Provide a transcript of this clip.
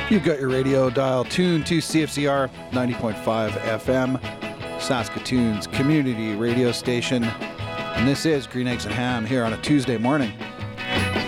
You've got your radio dial tuned to CFCR 90.5 FM, Saskatoon's community radio station. And this is Green Eggs and Ham here on a Tuesday morning.